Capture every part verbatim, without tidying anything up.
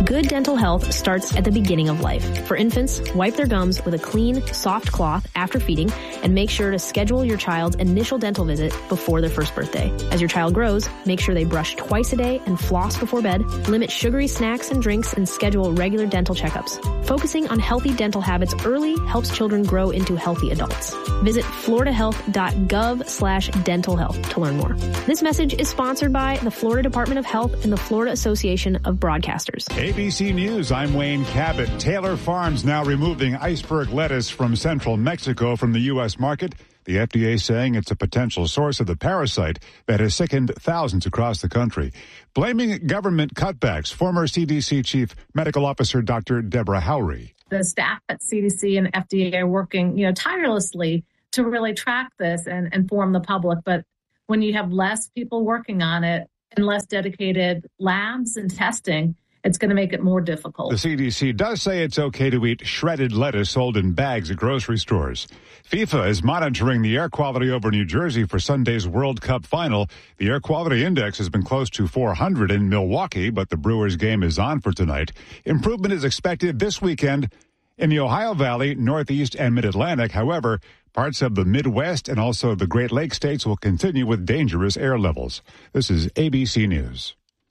Good dental health starts at the beginning of life. For infants, wipe their gums with a clean, soft cloth after feeding and make sure to schedule your child's initial dental visit before their first birthday. As your child grows, make sure they brush twice a day and floss before bed, limit sugary snacks and drinks, and schedule regular dental checkups. Focusing on healthy dental habits early helps children grow into healthy adults. Visit floridahealth.gov slash dental health to learn more. This message is sponsored by the Florida Department of Health and the Florida Association of Broadcasters. A B C News, I'm Wayne Cabot. Taylor Farms now removing iceberg lettuce from central Mexico from the U S market. The F D A saying it's a potential source of the parasite that has sickened thousands across the country. Blaming government cutbacks, former C D C Chief Medical Officer Doctor Deborah Howry. The staff at C D C and F D A are working, you know, tirelessly to really track this and inform the public. But when you have less people working on it and less dedicated labs and testing, it's going to make it more difficult. The C D C does say it's okay to eat shredded lettuce sold in bags at grocery stores. FIFA is monitoring the air quality over New Jersey for Sunday's World Cup final. The air quality index has been close to four hundred in Milwaukee, but the Brewers game is on for tonight. Improvement is expected this weekend in the Ohio Valley, Northeast, and Mid-Atlantic. However, parts of the Midwest and also the Great Lakes states will continue with dangerous air levels. This is A B C News.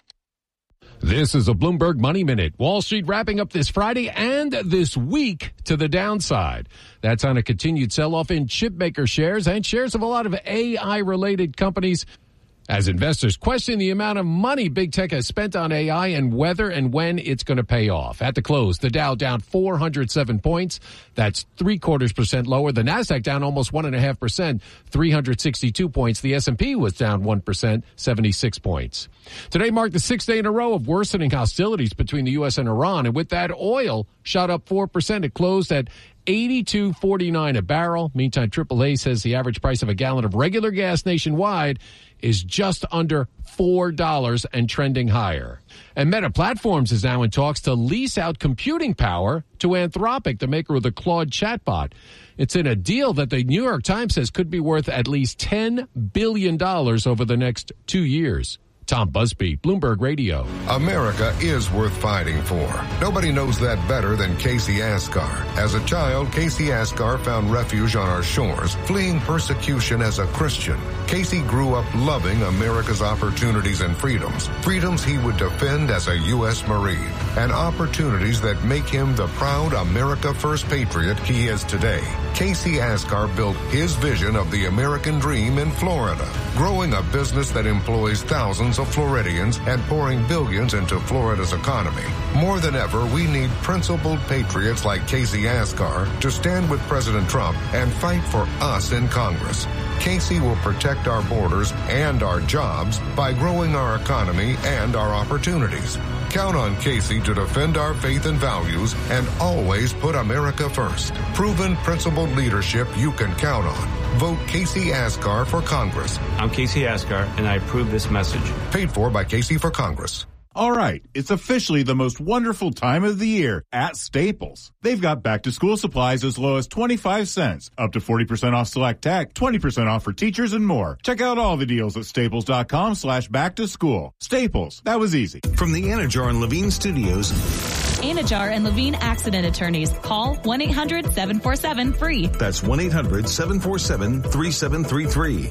This is a Bloomberg Money Minute. Wall Street wrapping up this Friday and this week to the downside. That's on a continued sell-off in chipmaker shares and shares of a lot of A I-related companies as investors question the amount of money big tech has spent on A I and whether and when it's going to pay off. At the close, the Dow down four hundred seven points. That's three quarters percent lower. The Nasdaq down almost one and a half percent, three hundred sixty-two points. The S and P was down one percent, seventy-six points. Today marked the sixth day in a row of worsening hostilities between the U S and Iran. And with that, oil shot up four percent. It closed at eighty-two forty-nine a barrel. Meantime, triple A says the average price of a gallon of regular gas nationwide is just under four dollars and trending higher. And Meta Platforms is now in talks to lease out computing power to Anthropic, the maker of the Claude chatbot. It's in a deal that the New York Times says could be worth at least ten billion dollars over the next two years. Tom Busby, Bloomberg Radio. America is worth fighting for. Nobody knows that better than Casey Asgar. As a child, Casey Asgar found refuge on our shores, fleeing persecution as a Christian. Casey grew up loving America's opportunities and freedoms, freedoms he would defend as a U S Marine, and opportunities that make him the proud America First patriot he is today. Casey Asgar built his vision of the American dream in Florida, growing a business that employs thousands of Floridians and pouring billions into Florida's economy. More than ever, we need principled patriots like Casey Asgar to stand with President Trump and fight for us in Congress. Casey will protect our borders and our jobs by growing our economy and our opportunities. Count on Casey to defend our faith and values and always put America first. Proven principled leadership you can count on. Vote Casey Asgar for Congress. I'm Casey Asgar, and I approve this message. Paid for by Casey for Congress. All right, it's officially the most wonderful time of the year at Staples. They've got back-to-school supplies as low as twenty-five cents, up to forty percent off select tech, twenty percent off for teachers, and more. Check out all the deals at staples.com slash back-to-school. Staples, that was easy. From the Anajar and Levine Studios. Anajar and Levine Accident Attorneys. Call one eight hundred seven four seven free. That's one eight hundred seven four seven three seven three three.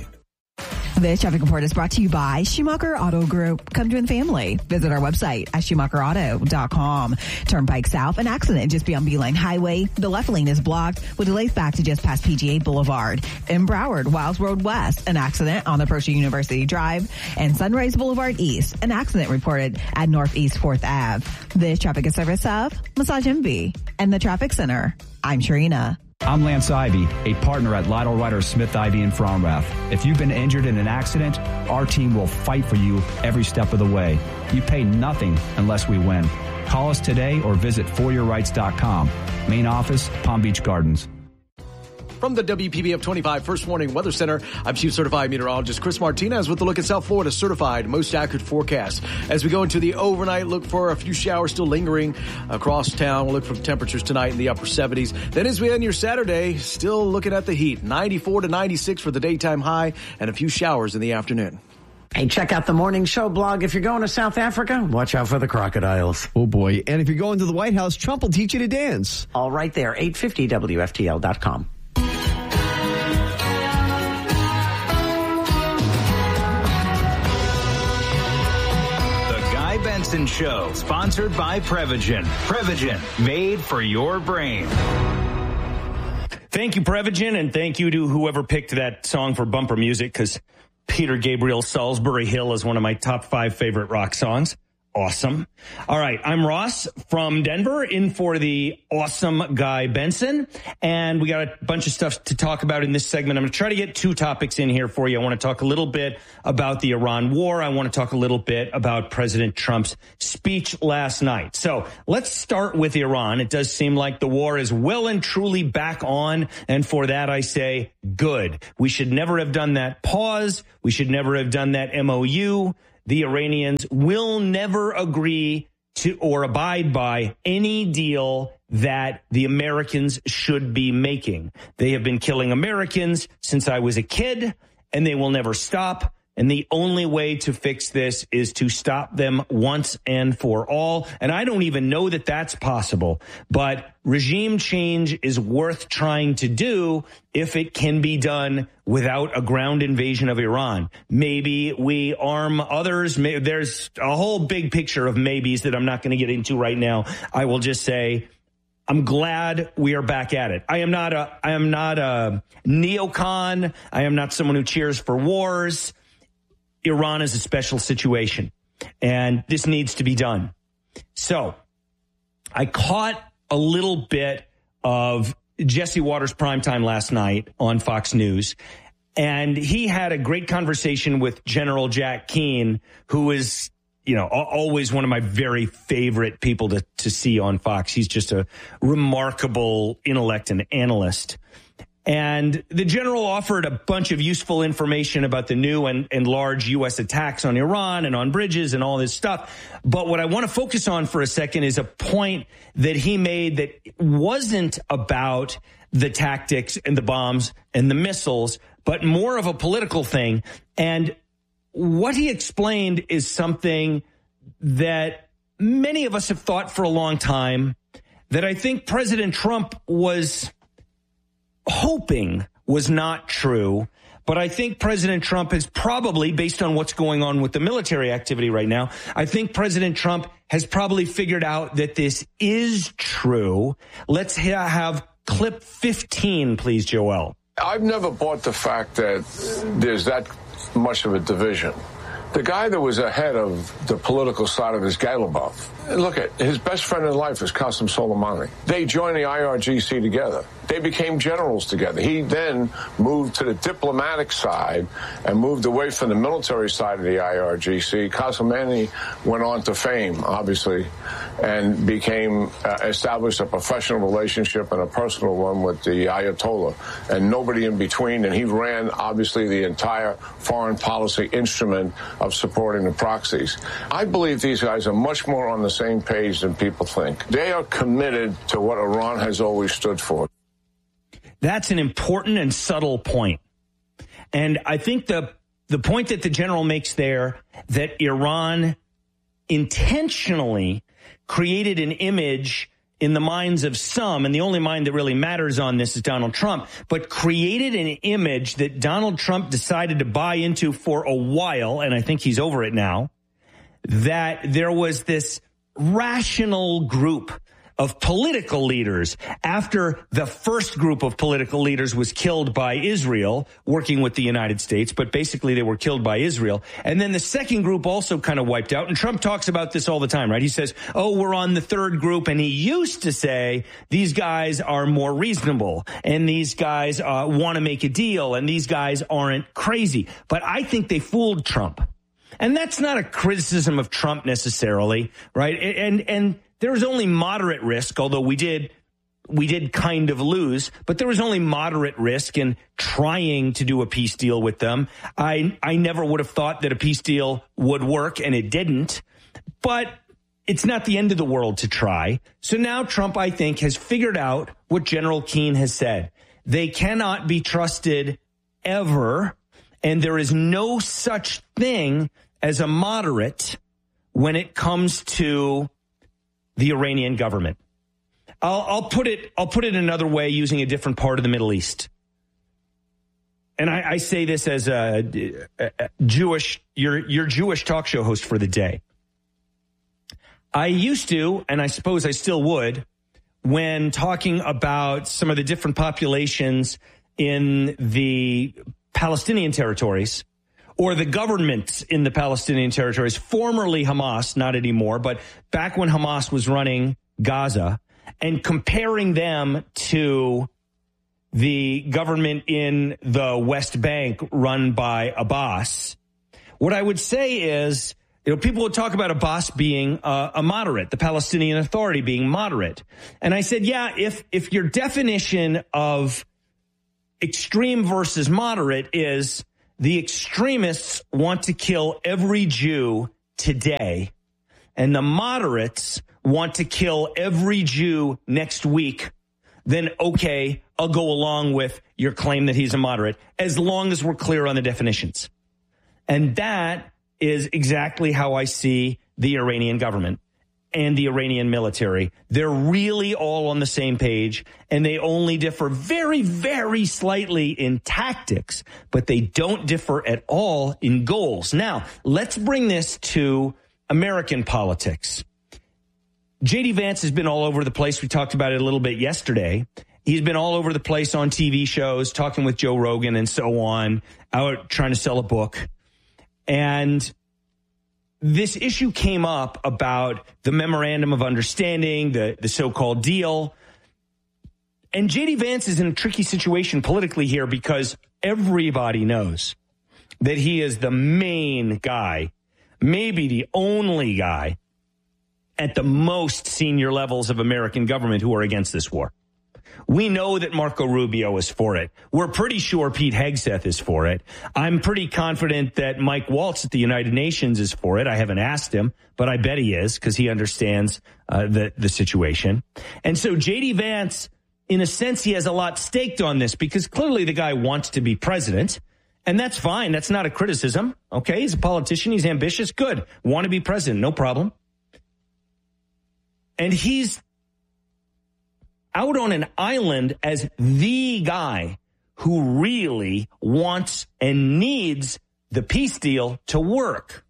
This traffic report is brought to you by Schumacher Auto Group. Come join the family. Visit our website at schumacher auto dot com. Turnpike South, an accident just beyond Beeline Highway. The left lane is blocked with delays back to just past P G A Boulevard. In Broward, Wiles Road West, an accident on the Pershing University Drive. And Sunrise Boulevard East, an accident reported at Northeast fourth Avenue. This traffic is service of Massage M V and the Traffic Center. I'm Sharina. I'm Lance Ivy, a partner at Lytle Ryder Smith Ivy in Fromrath. If you've been injured in an accident, our team will fight for you every step of the way. You pay nothing unless we win. Call us today or visit for your rights dot com. Main office, Palm Beach Gardens. From the W P B F twenty-five First Warning Weather Center, I'm Chief Certified Meteorologist Chris Martinez with a look at South Florida's certified most accurate forecast. As we go into the overnight, look for a few showers still lingering across town. We'll look for temperatures tonight in the upper seventies. Then as we end your Saturday, still looking at the heat. ninety-four to ninety-six for the daytime high and a few showers in the afternoon. Hey, check out the Morning Show blog. If you're going to South Africa, watch out for the crocodiles. Oh, boy. And if you're going to the White House, Trump will teach you to dance. All right there, eight fifty W F T L dot com. Benson Show, sponsored by Prevagen. Prevagen, made for your brain. Thank you, Prevagen, and thank you to whoever picked that song for bumper music, because Peter Gabriel Salisbury Hill is one of my top five favorite rock songs. Awesome. All right. I'm Ross from Denver, in for the awesome Guy Benson. And we got a bunch of stuff to talk about in this segment. I'm going to try to get two topics in here for you. I want to talk a little bit about the Iran war. I want to talk a little bit about President Trump's speech last night. So let's start with Iran. It does seem like the war is well and truly back on. And for that, I say good. We should never have done that pause. We should never have done that M O U. The Iranians will never agree to or abide by any deal that the Americans should be making. They have been killing Americans since I was a kid, and they will never stop. And the only way to fix this is to stop them once and for all. And I don't even know that that's possible. But regime change is worth trying to do if it can be done without a ground invasion of Iran. Maybe we arm others. There's a whole big picture of maybes that I'm not going to get into right now. I will just say, I'm glad we are back at it. I am not a, I am not a neocon. I am not someone who cheers for wars. Iran is a special situation, and this needs to be done. So I caught a little bit of Jesse Waters' primetime last night on Fox News, and he had a great conversation with General Jack Keane, who is, you know, always one of my very favorite people to, to see on Fox. He's just a remarkable intellect and analyst. And the general offered a bunch of useful information about the new and, and large U S attacks on Iran and on bridges and all this stuff. But what I want to focus on for a second is a point that he made that wasn't about the tactics and the bombs and the missiles, but more of a political thing. And what he explained is something that many of us have thought for a long time, that I think President Trump was hoping was not true. But I think President Trump has probably, based on what's going on with the military activity right now, I think President Trump has probably figured out that this is true. Let's ha- have clip fifteen, please, Joel. I've never bought the fact that there's that much of a division. The guy that was ahead of the political side of his Galibov, look at his best friend in life is Qasem Soleimani. They joined the I R G C together. They became generals together. He then moved to the diplomatic side and moved away from the military side of the I R G C. Soleimani went on to fame, obviously, and became uh, established a professional relationship and a personal one with the Ayatollah, and nobody in between. And he ran, obviously, the entire foreign policy instrument of supporting the proxies. I believe these guys are much more on the same page than people think. They are committed to what Iran has always stood for. That's an important and subtle point. And I think the the point that the general makes there, that Iran intentionally created an image in the minds of some, and the only mind that really matters on this is Donald Trump, but created an image that Donald Trump decided to buy into for a while, and I think he's over it now, that there was this rational group of political leaders after the first group of political leaders was killed by Israel, working with the United States, but basically they were killed by Israel. And then the second group also kind of wiped out. And Trump talks about this all the time, right? He says, oh, we're on the third group. And he used to say, these guys are more reasonable and these guys uh, want to make a deal and these guys aren't crazy. But I think they fooled Trump. And that's not a criticism of Trump necessarily, right? And, and, there was only moderate risk, although we did we did kind of lose, but there was only moderate risk in trying to do a peace deal with them. I I never would have thought that a peace deal would work, and it didn't. But it's not the end of the world to try. So now Trump, I think, has figured out what General Keane has said. They cannot be trusted ever. And there is no such thing as a moderate when it comes to the Iranian government. I'll, I'll put it, I'll put it another way using a different part of the Middle East. And I, I say this as a, a, a Jewish, your, your Jewish talk show host for the day. I used to, and I suppose I still would, when talking about some of the different populations in the Palestinian territories or the governments in the Palestinian territories, formerly Hamas, not anymore, but back when Hamas was running Gaza, and comparing them to the government in the West Bank run by Abbas, what I would say is, you know, people would talk about Abbas being uh, a moderate, the Palestinian Authority being moderate. And I said, yeah, if if your definition of extreme versus moderate is the extremists want to kill every Jew today, and the moderates want to kill every Jew next week, then okay, I'll go along with your claim that he's a moderate, as long as we're clear on the definitions. And that is exactly how I see the Iranian government and the Iranian military. They're really all on the same page, and they only differ very, very slightly in tactics, but they don't differ at all in goals. Now, let's bring this to American politics. J D Vance has been all over the place. We talked about it a little bit yesterday. He's been all over the place on T V shows, talking with Joe Rogan and so on, out trying to sell a book. And this issue came up about the memorandum of understanding, the, the so-called deal. And J D Vance is in a tricky situation politically here because everybody knows that he is the main guy, maybe the only guy at the most senior levels of American government who are against this war. We know that Marco Rubio is for it. We're pretty sure Pete Hegseth is for it. I'm pretty confident that Mike Waltz at the United Nations is for it. I haven't asked him, but I bet he is because he understands uh, the, the situation. And so J D Vance, in a sense, he has a lot staked on this because clearly the guy wants to be president. And that's fine. That's not a criticism. Okay, he's a politician. He's ambitious. Good. Want to be president. No problem. And he's out on an island as the guy who really wants and needs the peace deal to work.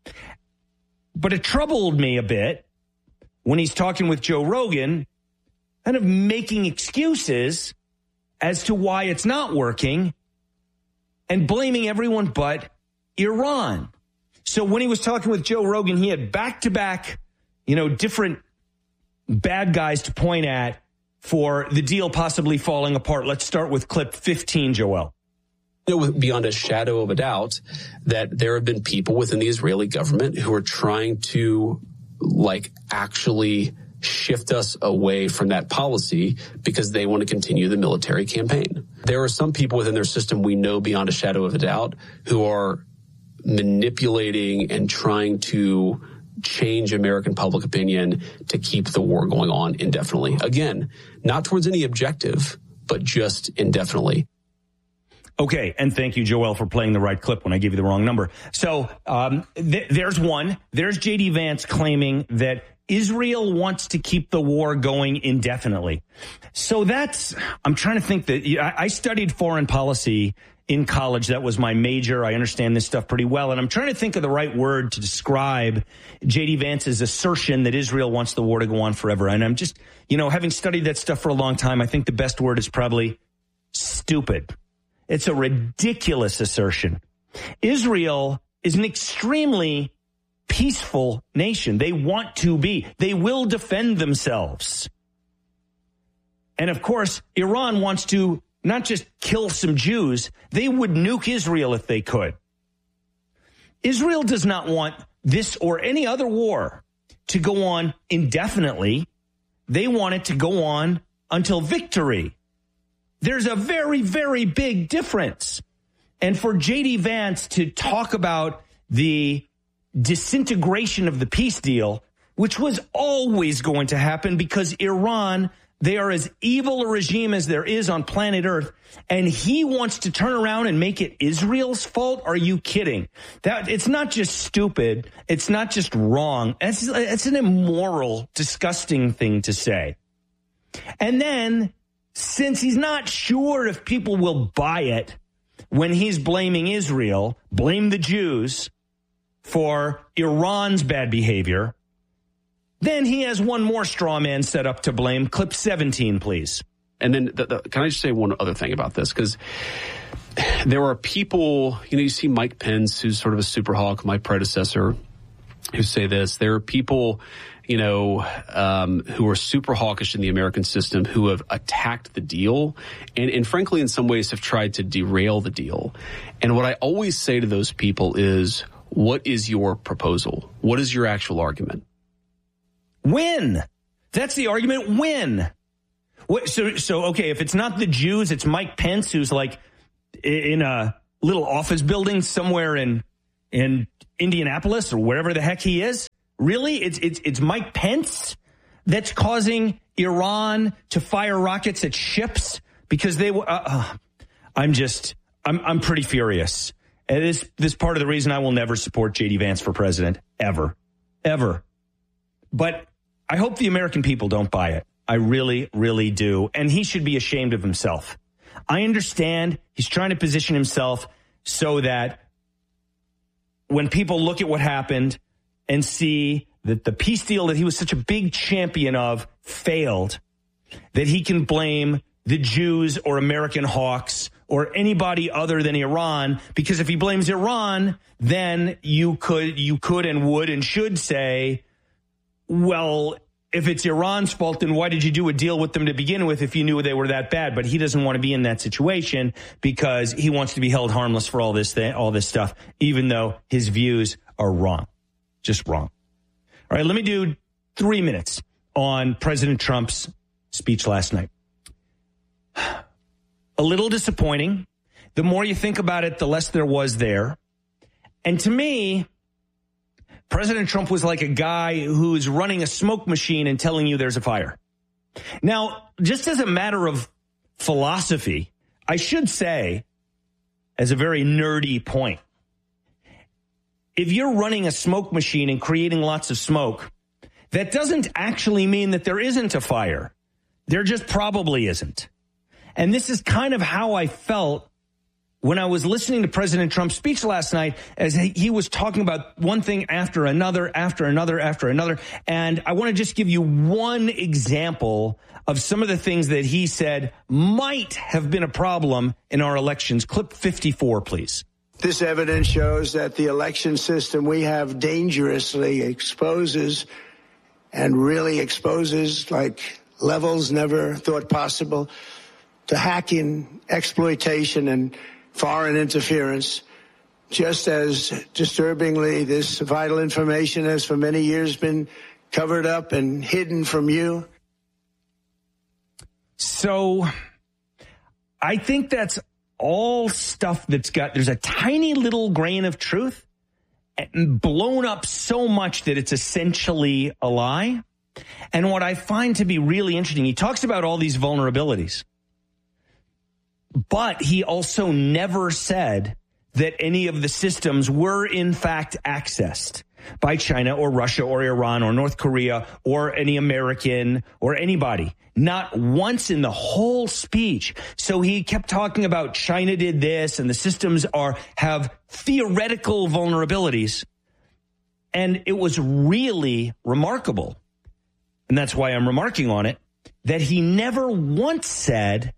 But it troubled me a bit when he's talking with Joe Rogan, kind of making excuses as to why it's not working and blaming everyone but Iran. So when he was talking with Joe Rogan, he had back-to-back, you know, different bad guys to point at for the deal possibly falling apart. Let's start with clip fifteen, Joel. You know, beyond a shadow of a doubt that there have been people within the Israeli government who are trying to, like, actually shift us away from that policy because they want to continue the military campaign. There are some people within their system we know beyond a shadow of a doubt who are manipulating and trying to change American public opinion to keep the war going on indefinitely. Again, not towards any objective, but just indefinitely. Okay, and thank you, Joel, for playing the right clip when I gave you the wrong number. So um, th- there's one. There's J D Vance claiming that Israel wants to keep the war going indefinitely. So that's, I'm trying to think that, I, I studied foreign policy in college. That was my major. I understand this stuff pretty well. And I'm trying to think of the right word to describe J D Vance's assertion that Israel wants the war to go on forever. And I'm just, you know, having studied that stuff for a long time, I think the best word is probably stupid. It's a ridiculous assertion. Israel is an extremely peaceful nation. They want to be. They will defend themselves. And of course, Iran wants to not just kill some Jews, they would nuke Israel if they could. Israel does not want this or any other war to go on indefinitely. They want it to go on until victory. There's a very, very big difference. And for J D Vance to talk about the disintegration of the peace deal, which was always going to happen because Iran They are as evil a regime as there is on planet Earth. And he wants to turn around and make it Israel's fault? Are you kidding? That it's not just stupid. It's not just wrong. It's, it's an immoral, disgusting thing to say. And then, since he's not sure if people will buy it when he's blaming Israel, blame the Jews for Iran's bad behavior, then he has one more straw man set up to blame. Clip seventeen, please. And then the, the, can I just say one other thing about this? Because there are people, you know, you see Mike Pence, who's sort of a super hawk, my predecessor, who say this. There are people, you know, um, who are super hawkish in the American system who have attacked the deal and, and frankly, in some ways have tried to derail the deal. And what I always say to those people is, what is your proposal? What is your actual argument? Win. That's the argument. Win. What, so, so, okay, if it's not the Jews, it's Mike Pence, who's like in a little office building somewhere in in Indianapolis or wherever the heck he is. Really? It's it's it's Mike Pence that's causing Iran to fire rockets at ships because they were. Uh, uh, I'm just I'm I'm pretty furious. And this this part of the reason I will never support J D Vance for president ever, ever. But I hope the American people don't buy it. I really, really do. And he should be ashamed of himself. I understand he's trying to position himself so that when people look at what happened and see that the peace deal that he was such a big champion of failed, that he can blame the Jews or American hawks or anybody other than Iran, because if he blames Iran, then you could, you could and would and should say, well, if it's Iran's fault, then why did you do a deal with them to begin with if you knew they were that bad? But he doesn't want to be in that situation because he wants to be held harmless for all this thing, all this stuff, even though his views are wrong, just wrong. All right, let me do three minutes on President Trump's speech last night. A little disappointing. The more you think about it, the less there was there. And to me, President Trump was like a guy who's running a smoke machine and telling you there's a fire. Now, just as a matter of philosophy, I should say, as a very nerdy point, if you're running a smoke machine and creating lots of smoke, that doesn't actually mean that there isn't a fire. There just probably isn't. And this is kind of how I felt when I was listening to President Trump's speech last night, as he was talking about one thing after another, after another, after another. And I want to just give you one example of some of the things that he said might have been a problem in our elections. Clip fifty-four, please. This evidence shows that the election system we have dangerously exposes and really exposes like levels never thought possible to hacking, exploitation, and foreign interference. Just as disturbingly, this vital information has for many years been covered up and hidden from you. So I think that's all stuff that's got, there's a tiny little grain of truth and blown up so much that it's essentially a lie. And what I find to be really interesting, he talks about all these vulnerabilities, but he also never said that any of the systems were in fact accessed by China or Russia or Iran or North Korea or any American or anybody. Not once in the whole speech. So he kept talking about China did this and the systems are have theoretical vulnerabilities. And it was really remarkable, and that's why I'm remarking on it, that he never once said,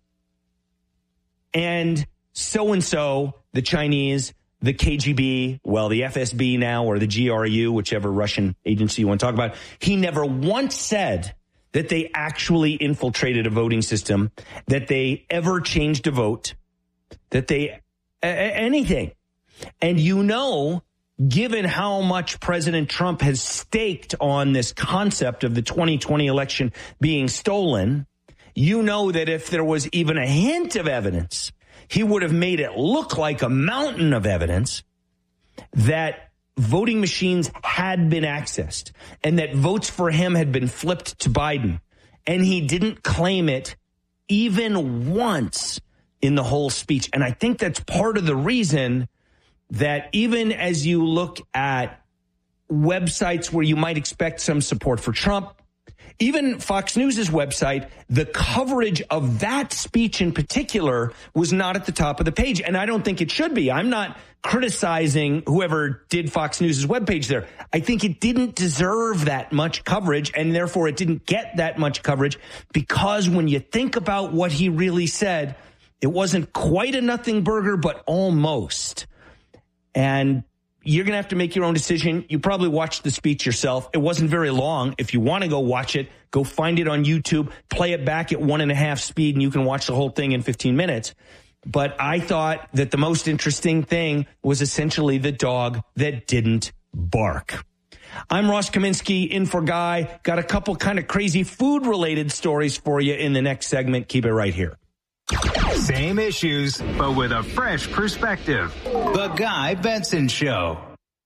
and so-and-so, the Chinese, the K G B, well, the F S B now, or the G R U, whichever Russian agency you want to talk about, he never once said that they actually infiltrated a voting system, that they ever changed a vote, that they, a- anything. And you know, given how much President Trump has staked on this concept of the twenty twenty election being stolen, you know that if there was even a hint of evidence, he would have made it look like a mountain of evidence that voting machines had been accessed and that votes for him had been flipped to Biden and he didn't claim it even once in the whole speech. And I think that's part of the reason that even as you look at websites where you might expect some support for Trump, even Fox News' website, the coverage of that speech in particular was not at the top of the page. And I don't think it should be. I'm not criticizing whoever did Fox News' webpage there. I think it didn't deserve that much coverage, and therefore it didn't get that much coverage, because when you think about what he really said, it wasn't quite a nothing burger, but almost. And you're going to have to make your own decision. You probably watched the speech yourself. It wasn't very long. If you want to go watch it, go find it on YouTube, play it back at one and a half speed, and you can watch the whole thing in fifteen minutes. But I thought that the most interesting thing was essentially the dog that didn't bark. I'm Ross Kaminsky, in for Guy. Got a couple kind of crazy food-related stories for you in the next segment. Keep it right here. Same issues, but with a fresh perspective. The Guy Benson Show.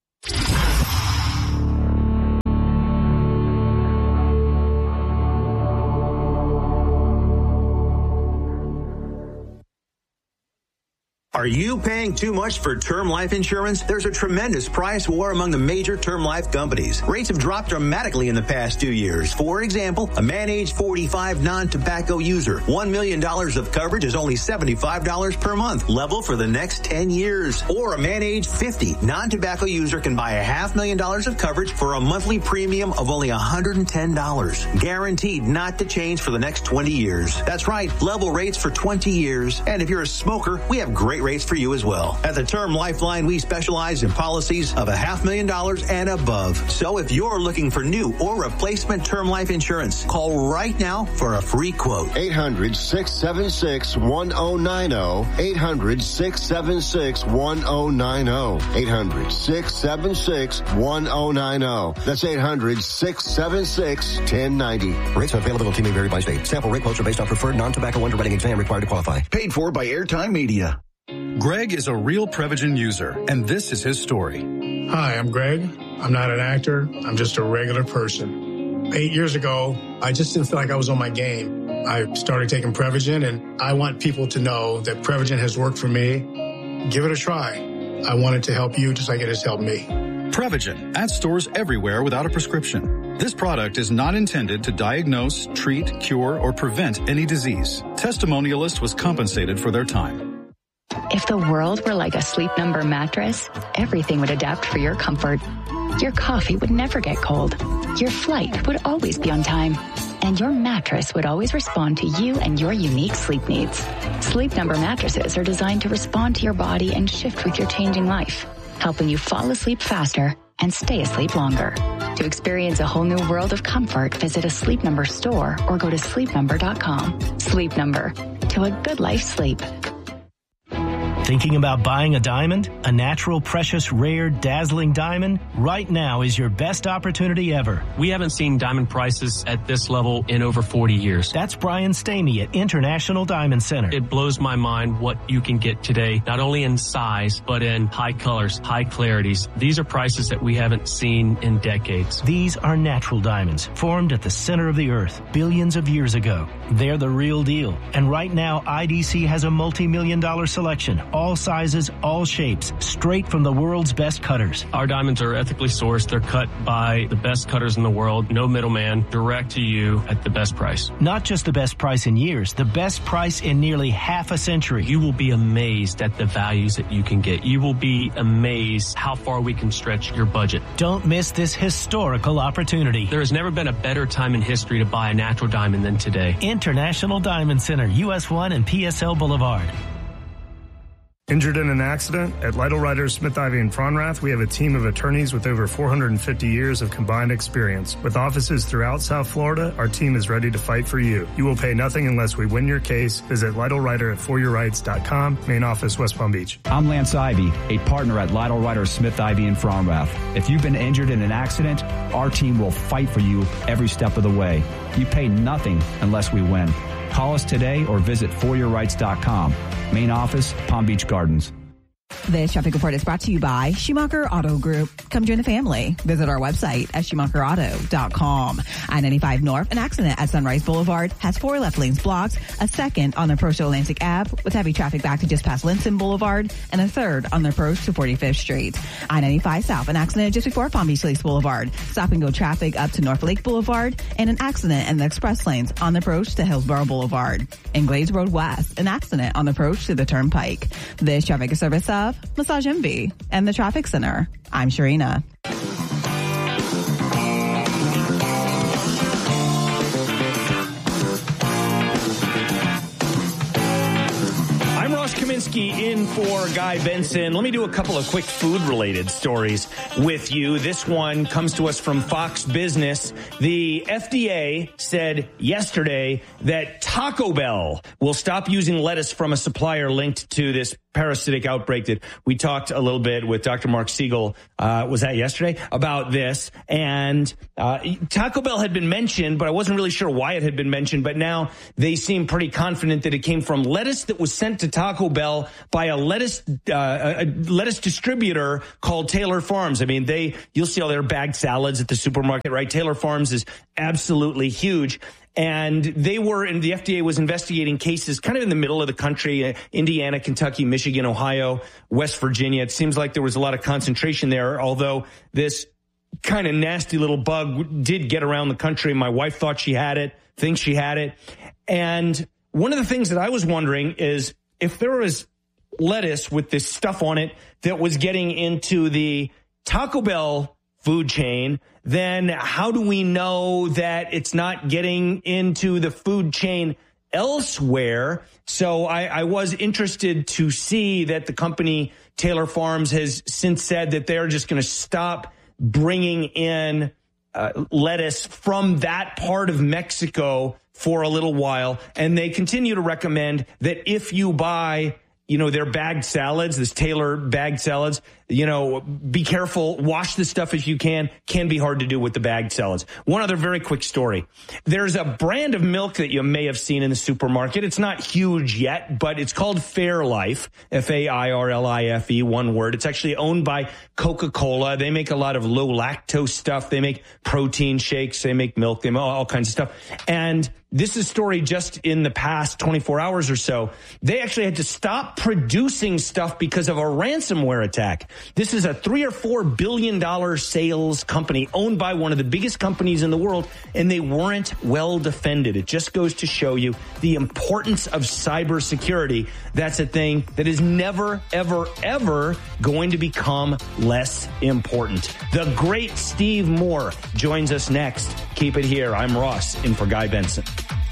Are you paying too much for term life insurance? There's a tremendous price war among the major term life companies. Rates have dropped dramatically in the past two years. For example, a man age forty-five non-tobacco user, one million dollars of coverage is only seventy-five dollars per month, level for the next ten years. Or a man age fifty non-tobacco user can buy a half million dollars of coverage for a monthly premium of only one hundred ten dollars. Guaranteed not to change for the next twenty years. That's right, level rates for twenty years. And if you're a smoker, we have great rates for you as well. At the Term Lifeline, we specialize in policies of a half million dollars and above. So if you're looking for new or replacement term life insurance, call right now for a free quote. eight hundred, six seven six, one zero nine zero. eight hundred, six seven six, one zero nine zero. eight hundred, six seven six, one zero nine zero. That's eight hundred, six seven six, one zero nine zero. Rates and availability may vary by state. Sample rate quotes are based on preferred non-tobacco underwriting exam required to qualify. Paid for by Airtime Media. Greg is a real Prevagen user, and this is his story. Hi, I'm Greg. I'm not an actor. I'm just a regular person. Eight years ago, I just didn't feel like I was on my game. I started taking Prevagen, and I want people to know that Prevagen has worked for me. Give it a try. I wanted to help you just like it has helped me. Prevagen, at stores everywhere without a prescription. This product is not intended to diagnose, treat, cure, or prevent any disease. Testimonialist was compensated for their time. If the world were like a Sleep Number mattress, everything would adapt for your comfort. Your coffee would never get cold. Your flight would always be on time. And your mattress would always respond to you and your unique sleep needs. Sleep Number mattresses are designed to respond to your body and shift with your changing life, helping you fall asleep faster and stay asleep longer. To experience a whole new world of comfort, visit a Sleep Number store or go to sleep number dot com. Sleep Number. To a good life sleep. Thinking about buying a diamond? A natural, precious, rare, dazzling diamond? Right now is your best opportunity ever. We haven't seen diamond prices at this level in over forty years. That's Brian Stamey at International Diamond Center. It blows my mind what you can get today, not only in size, but in high colors, high clarities. These are prices that we haven't seen in decades. These are natural diamonds, formed at the center of the earth billions of years ago. They're the real deal. And right now, I D C has a multi-million dollar selection. All sizes, all shapes, straight from the world's best cutters. Our diamonds are ethically sourced. They're cut by the best cutters in the world. No middleman, direct to you at the best price. Not just the best price in years, the best price in nearly half a century. You will be amazed at the values that you can get. You will be amazed how far we can stretch your budget. Don't miss this historical opportunity. There has never been a better time in history to buy a natural diamond than today. International Diamond Center, U S one and P S L Boulevard. Injured in an accident? At Lytle Ryder, Smith, Ivy, and Fronrath, we have a team of attorneys with over four hundred fifty years of combined experience. With offices throughout South Florida, our team is ready to fight for you. You will pay nothing unless we win your case. Visit Lytle Ryder at for your rights dot com, main office, West Palm Beach. I'm Lance Ivy, a partner at Lytle Ryder, Smith, Ivy, and Fronrath. If you've been injured in an accident, our team will fight for you every step of the way. You pay nothing unless we win. Call us today or visit for your rights dot com. Main office, Palm Beach Gardens. This traffic report is brought to you by Schumacher Auto Group. Come join the family. Visit our website at schumacher auto dot com. I ninety-five North, an accident at Sunrise Boulevard has four left lanes blocked, a second on the approach to Atlantic Avenue with heavy traffic back to just past Linson Boulevard, and a third on the approach to forty-fifth Street. I ninety-five South, an accident just before Palm Beach Lakes Boulevard. Stop and go traffic up to North Lake Boulevard, and an accident in the express lanes on the approach to Hillsborough Boulevard. In Glades Road West, an accident on the approach to the Turnpike. This traffic is service of Massage Envy and the Traffic Center. I'm Sharina. Kaminsky in for Guy Benson. Let me do a couple of quick food-related stories with you. This one comes to us from Fox Business. The F D A said yesterday that Taco Bell will stop using lettuce from a supplier linked to this parasitic outbreak that we talked a little bit with Doctor Mark Siegel, uh, was that yesterday, about this. And uh, Taco Bell had been mentioned, but I wasn't really sure why it had been mentioned. But now they seem pretty confident that it came from lettuce that was sent to Taco Bell by a lettuce uh, a lettuce distributor called Taylor Farms. I mean, they you'll see all their bagged salads at the supermarket, right? Taylor Farms is absolutely huge. And they were, and the F D A was investigating cases kind of in the middle of the country, uh, Indiana, Kentucky, Michigan, Ohio, West Virginia. It seems like there was a lot of concentration there, although this kind of nasty little bug did get around the country. My wife thought she had it, thinks she had it. And one of the things that I was wondering is if there was lettuce with this stuff on it that was getting into the Taco Bell food chain, then how do we know that it's not getting into the food chain elsewhere? So I, I was interested to see that the company Taylor Farms has since said that they're just going to stop bringing in uh, lettuce from that part of Mexico for a little while. And they continue to recommend that if you buy, you know, their bagged salads, this Taylor bagged salads, you know, be careful. Wash the stuff if you can. Can be hard to do with the bagged salads. One other very quick story. There's a brand of milk that you may have seen in the supermarket. It's not huge yet, but it's called Fairlife, F A I R L I F E, one word. It's actually owned by Coca-Cola. They make a lot of low lactose stuff. They make protein shakes. They make milk. They make all, all kinds of stuff. And this is a story just in the past twenty-four hours or so. They actually had to stop producing stuff because of a ransomware attack. This is a three or four billion dollar sales company owned by one of the biggest companies in the world, and they weren't well defended. It just goes to show you the importance of cybersecurity. That's a thing that is never, ever, ever going to become less important. The great Steve Moore joins us next. Keep it here. I'm Ross, in for Guy Benson.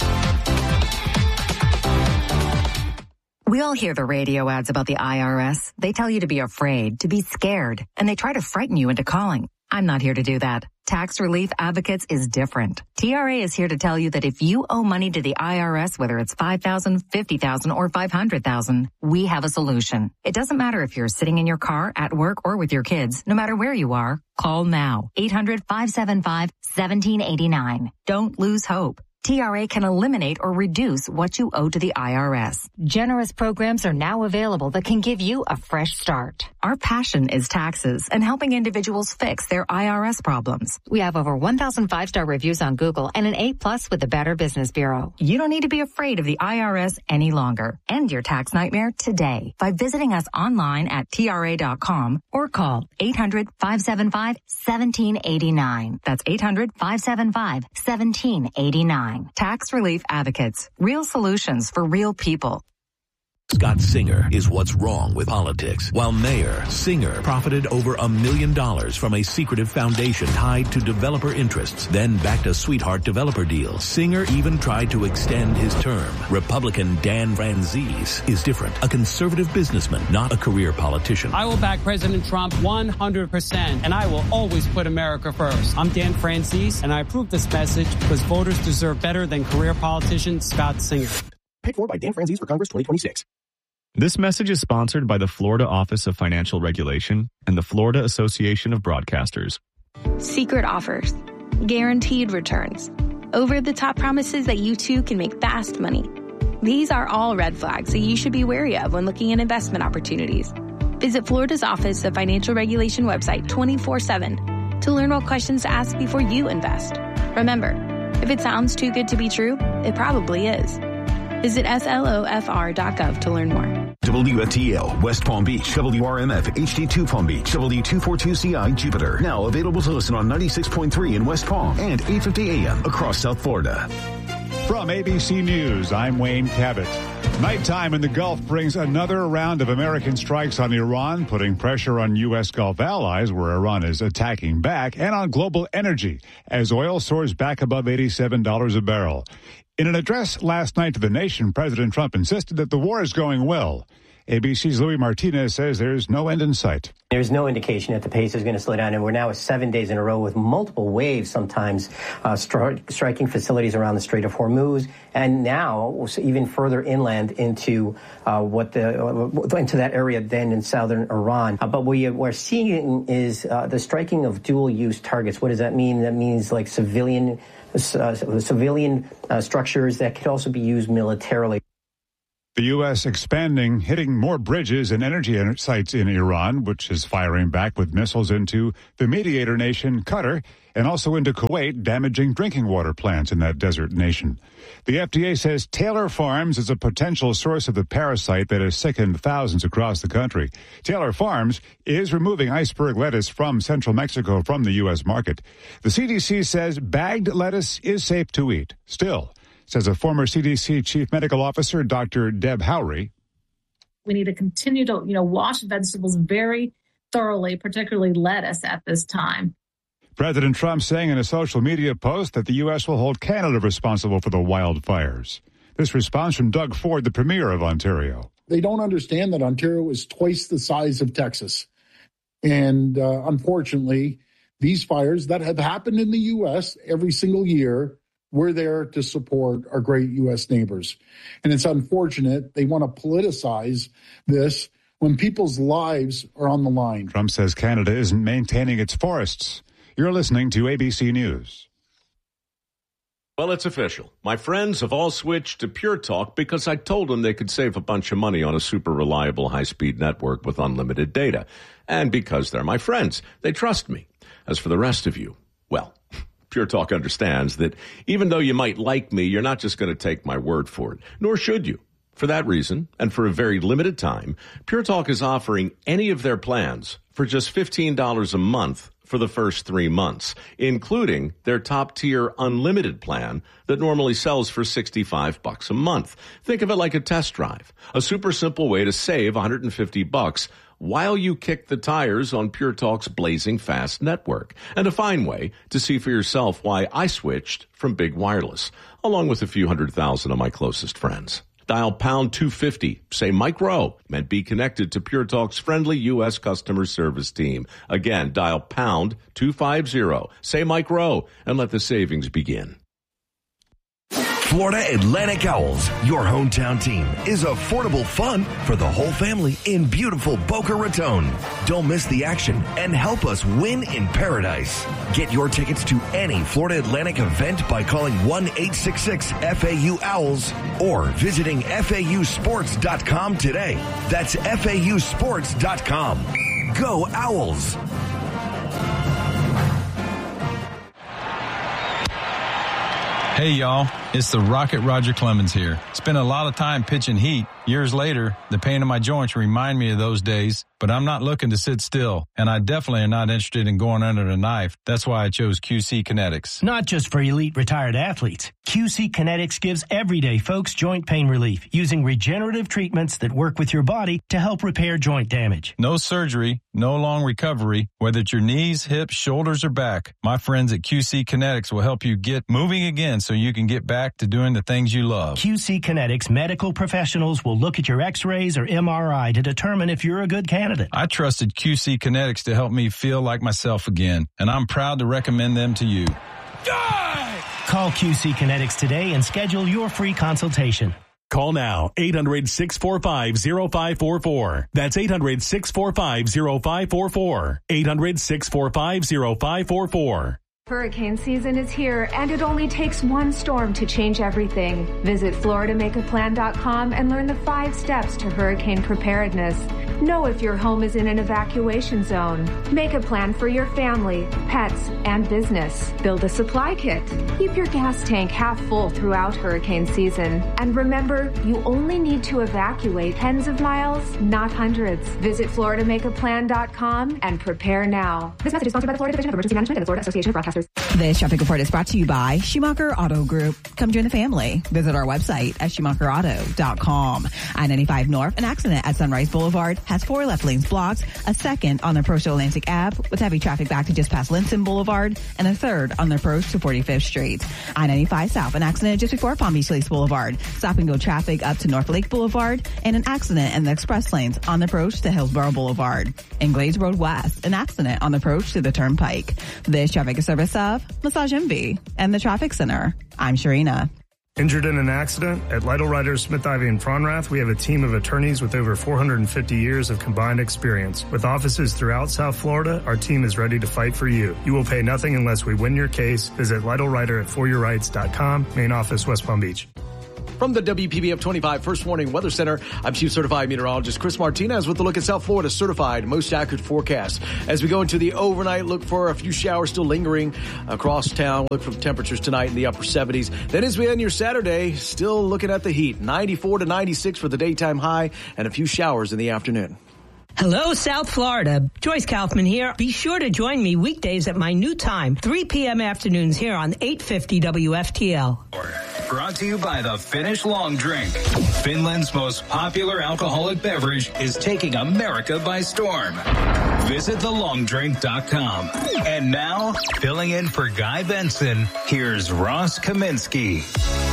We all hear the radio ads about the I R S. They tell you to be afraid, to be scared, and they try to frighten you into calling. I'm not here to do that. Tax Relief Advocates is different. T R A is here to tell you that if you owe money to the I R S, whether it's five thousand dollars, fifty thousand dollars, or five hundred thousand dollars, we have a solution. It doesn't matter if you're sitting in your car, at work, or with your kids. No matter where you are, call now. eight hundred, five seven five, one seven eight nine. Don't lose hope. T R A can eliminate or reduce what you owe to the I R S. Generous programs are now available that can give you a fresh start. Our passion is taxes and helping individuals fix their I R S problems. We have over one thousand five-star reviews on Google and an A plus with the Better Business Bureau. You don't need to be afraid of the I R S any longer. End your tax nightmare today by visiting us online at T R A dot com or call eight hundred, five seven five, one seven eight nine. That's eight hundred, five seven five, one seven eight nine. Tax Relief Advocates. Real solutions for real people. Scott Singer is what's wrong with politics. While mayor, Singer profited over a million dollars from a secretive foundation tied to developer interests, then backed a sweetheart developer deal. Singer even tried to extend his term. Republican Dan Franzese is different. A conservative businessman, not a career politician. I will back President Trump one hundred percent, and I will always put America first. I'm Dan Franzese, and I approve this message because voters deserve better than career politician Scott Singer. Paid for by Dan Franzese for Congress twenty twenty-six. This message is sponsored by the Florida Office of Financial Regulation and the Florida Association of Broadcasters. Secret offers, guaranteed returns, over-the-top promises that you too can make fast money. These are all red flags that you should be wary of when looking at investment opportunities. Visit Florida's Office of Financial Regulation website twenty-four seven to learn what questions to ask before you invest. Remember, if it sounds too good to be true, it probably is. Visit S L O F R dot gov to learn more. W F T L, West Palm Beach, W R M F, H D two Palm Beach, W two forty-two C I, Jupiter. Now available to listen on ninety-six point three in West Palm and eight fifty A M across South Florida. From A B C News, I'm Wayne Cabot. Nighttime in the Gulf brings another round of American strikes on Iran, putting pressure on U S. Gulf allies, where Iran is attacking back, and on global energy, as oil soars back above eighty-seven dollars a barrel. In an address last night to the nation, President Trump insisted that the war is going well. A B C's Louis Martinez says there's no end in sight. There's no indication that the pace is going to slow down, and we're now at seven days in a row with multiple waves, sometimes uh, stri- striking facilities around the Strait of Hormuz, and now even further inland into uh, what the uh, into that area then in southern Iran. Uh, but what we're seeing is uh, the striking of dual-use targets. What does that mean? That means like civilian uh, civilian uh, structures that could also be used militarily. The U S expanding, hitting more bridges and energy sites in Iran, which is firing back with missiles into the mediator nation, Qatar, and also into Kuwait, damaging drinking water plants in that desert nation. The F D A says Taylor Farms is a potential source of the parasite that has sickened thousands across the country. Taylor Farms is removing iceberg lettuce from central Mexico from the U S market. The C D C says bagged lettuce is safe to eat. Still, says a former C D C chief medical officer, Doctor Deb Howry. We need to continue to, you know, wash vegetables very thoroughly, particularly lettuce at this time. President Trump saying in a social media post that the U S will hold Canada responsible for the wildfires. This response from Doug Ford, the premier of Ontario. They don't understand that Ontario is twice the size of Texas. And uh, unfortunately, these fires that have happened in the U S every single year, we're there to support our great U S neighbors. And it's unfortunate they want to politicize this when people's lives are on the line. Trump says Canada isn't maintaining its forests. You're listening to A B C News. Well, it's official. My friends have all switched to Pure Talk because I told them they could save a bunch of money on a super reliable high-speed network with unlimited data. And because they're my friends, they trust me. As for the rest of you, well, Pure Talk understands that even though you might like me, you're not just going to take my word for it, nor should you. For that reason, and for a very limited time, Pure Talk is offering any of their plans for just fifteen dollars a month for the first three months, including their top-tier unlimited plan that normally sells for sixty-five bucks a month. Think of it like a test drive, a super simple way to save one hundred fifty bucks while you kick the tires on Pure Talk's blazing fast network, and a fine way to see for yourself why I switched from big wireless, along with a few hundred thousand of my closest friends. Dial pound two fifty, say Mike Rowe, and be connected to Pure Talk's friendly U S customer service team. Again, dial pound two fifty, say Mike Rowe, and let the savings begin. Florida Atlantic Owls, your hometown team, is affordable fun for the whole family in beautiful Boca Raton. Don't miss the action and help us win in paradise. Get your tickets to any Florida Atlantic event by calling one eight six six F A U Owls or visiting F A U sports dot com today. That's F A U sports dot com. Go Owls! Hey, y'all. It's the Rocket Roger Clemens here. Spent a lot of time pitching heat. Years later, the pain in my joints remind me of those days, but I'm not looking to sit still, and I definitely am not interested in going under the knife. That's why I chose Q C Kinetics. Not just for elite retired athletes. Q C Kinetics gives everyday folks joint pain relief using regenerative treatments that work with your body to help repair joint damage. No surgery, no long recovery, whether it's your knees, hips, shoulders, or back. My friends at Q C Kinetics will help you get moving again so you can get back to doing the things you love. Q C Kinetics medical professionals will look at your x-rays or M R I to determine if you're a good candidate. I trusted Q C Kinetics to help me feel like myself again, and I'm proud to recommend them to you. Die! Call Q C Kinetics today and schedule your free consultation. Call now, eight hundred, six four five, zero five four four. That's eight hundred, six four five, zero five four four. eight hundred, six four five, zero five four four. Hurricane season is here, and it only takes one storm to change everything. Visit Florida Make A Plan dot com and learn the five steps to hurricane preparedness. Know if your home is in an evacuation zone. Make a plan for your family, pets, and business. Build a supply kit. Keep your gas tank half full throughout hurricane season. And remember, you only need to evacuate tens of miles, not hundreds. Visit Florida Make A Plan dot com and prepare now. This message is sponsored by the Florida Division of Emergency Management and the Florida Association of Broadcasters. This traffic report is brought to you by Schumacher Auto Group. Come join the family. Visit our website at Schumacher Auto dot com. I ninety-five North, an accident at Sunrise Boulevard has four left lanes blocked, a second on the approach to Atlantic Avenue with heavy traffic back to just past Linson Boulevard, and a third on the approach to forty-fifth Street. I ninety-five South, an accident just before Palm Beach Lakes Boulevard. Stop and go traffic up to North Lake Boulevard, and an accident in the express lanes on the approach to Hillsborough Boulevard. In Glades Road West, an accident on the approach to the Turnpike. This traffic is service of Massage Envy and the Traffic Center. I'm Sharina. Injured in an accident? At Lytle Ryder, Smith Ivy, and Fronrath, we have a team of attorneys with over four hundred fifty years of combined experience. With offices throughout South Florida, our team is ready to fight for you. You will pay nothing unless we win your case. Visit Lytle Ryder at for your rights dot com, main office, West Palm Beach. From the W P B F twenty-five First Warning Weather Center, I'm Chief Certified Meteorologist Chris Martinez with a look at South Florida's certified most accurate forecast. As we go into the overnight, look for a few showers still lingering across town. Look for temperatures tonight in the upper seventies. Then as we end your Saturday, still looking at the heat. ninety-four to ninety-six for the daytime high and a few showers in the afternoon. Hello, South Florida. Joyce Kaufman here. Be sure to join me weekdays at my new time, three p.m. afternoons here on eight fifty W F T L. Brought to you by the Finnish Long Drink. Finland's most popular alcoholic beverage is taking America by storm. Visit the long drink dot com. And now, filling in for Guy Benson, here's Ross Kaminsky.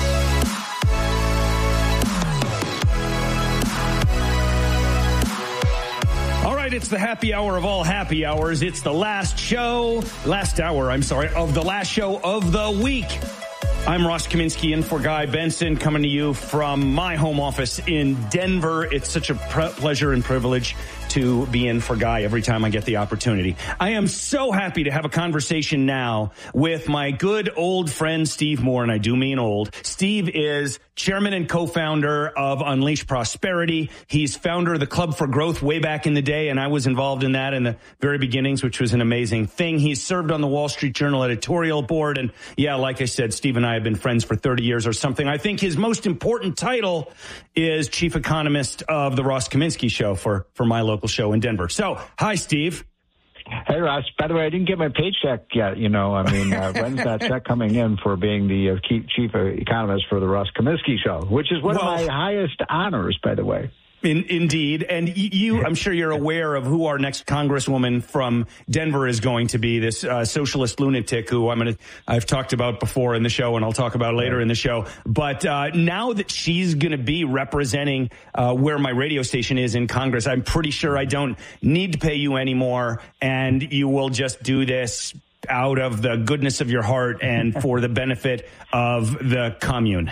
It's the happy hour of all happy hours. It's the last show, last hour, I'm sorry, of the last show of the week. I'm Ross Kaminsky in for Guy Benson, coming to you from my home office in Denver. It's such a pre- pleasure and privilege to be in for Guy every time I get the opportunity. I am so happy to have a conversation now with my good old friend Steve Moore, and I do mean old. Steve is chairman and co-founder of Unleash Prosperity. He's founder of the Club for Growth way back in the day, and I was involved in that in the very beginnings, which was an amazing thing. He's served on the Wall Street Journal editorial board, and yeah, like I said, Steve and I have been friends for thirty years or something. I think his most important title is chief economist of the Ross Kaminsky Show for, for my local show in Denver. So, hi, Steve. Hey, Ross. By the way, I didn't get my paycheck yet. You know, I mean, uh, when's that check coming in for being the uh, chief economist for the Ross Kaminsky Show, which is one well, of my highest honors, by the way. In, indeed. And you, I'm sure you're aware of who our next congresswoman from Denver is going to be, this uh, socialist lunatic who I'm going to, I've talked about before in the show and I'll talk about later in the show. But uh, now that she's going to be representing uh, where my radio station is in Congress, I'm pretty sure I don't need to pay you anymore, and you will just do this out of the goodness of your heart and for the benefit of the commune.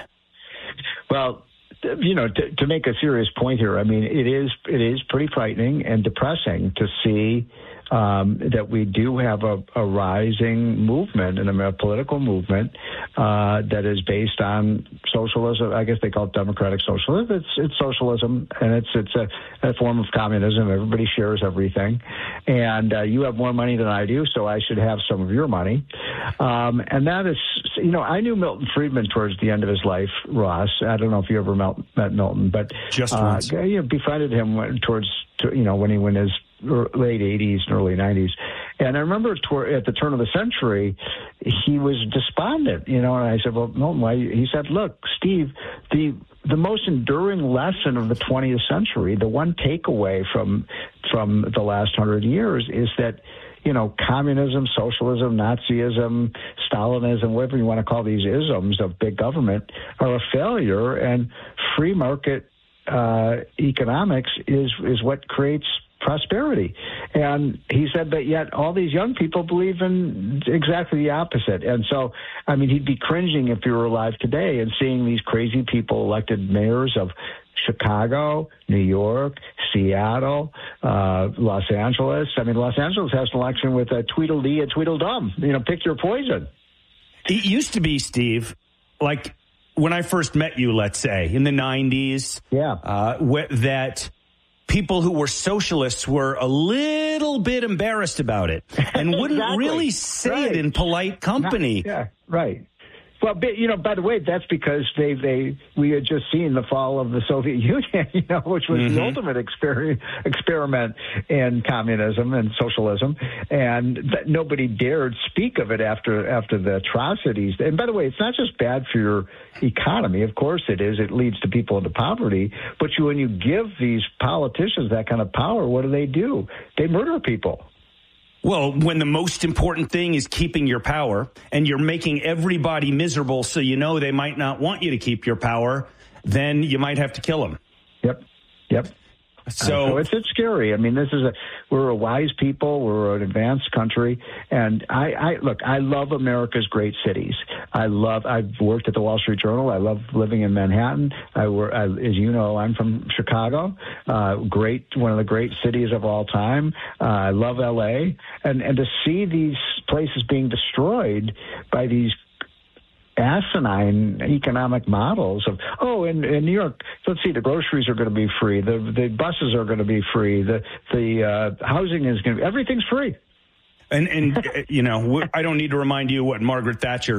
Well, you know, to, to make a serious point here, I mean, it is it is pretty frightening and depressing to see um, that we do have a, a rising movement and a political movement uh, that is based on socialism. I guess they call it democratic socialism. It's it's socialism, and it's it's a, a form of communism. Everybody shares everything, and uh, you have more money than I do, so I should have some of your money. Um, and that is, you know, I knew Milton Friedman towards the end of his life, Ross. I don't know if you ever met, met Milton, but just uh, once. You know, befriended him towards, you know, when he went his late eighties and early nineties. And I remember toward, at the turn of the century, he was despondent, you know, and I said, well, Milton, why? He said, look, Steve, the the most enduring lesson of the twentieth century, the one takeaway from from the last hundred years is that, you know, communism, socialism, Nazism, Stalinism, whatever you want to call these isms of big government are a failure, and free market uh, economics is is what creates prosperity. And he said that yet all these young people believe in exactly the opposite. And so, I mean, he'd be cringing if he were alive today and seeing these crazy people elected mayors of Chicago, New York, Seattle, uh, Los Angeles. I mean, Los Angeles has an election with a Tweedledee and Tweedledum. You know, pick your poison. It used to be, Steve, like when I first met you, let's say, in the nineties, yeah, uh, wh- that people who were socialists were a little bit embarrassed about it and wouldn't Exactly. really say Right. it in polite company. Not, yeah, right. Well, but, you know, by the way, that's because they, they we had just seen the fall of the Soviet Union, you know, which was Mm-hmm. the ultimate exper- experiment in communism and socialism, and th- nobody dared speak of it after after the atrocities. And by the way, it's not just bad for your economy. Of course it is. It leads to people into poverty. But you, when you give these politicians that kind of power, what do they do? They murder people. Well, when the most important thing is keeping your power and you're making everybody miserable so you know they might not want you to keep your power, then you might have to kill them. Yep. Yep. So, uh, so it's it's scary. I mean, this is a we're a wise people. We're an advanced country, and I, I look. I love America's great cities. I love. I've worked at the Wall Street Journal. I love living in Manhattan. I, were, I as you know, I'm from Chicago. Uh, great, one of the great cities of all time. Uh, I love L A, and and to see these places being destroyed by these asinine economic models of, oh, in, in New York, let's see, the groceries are going to be free, the the buses are going to be free, the the uh, housing is going to be, everything's free. And, and you know, I don't need to remind you what Margaret Thatcher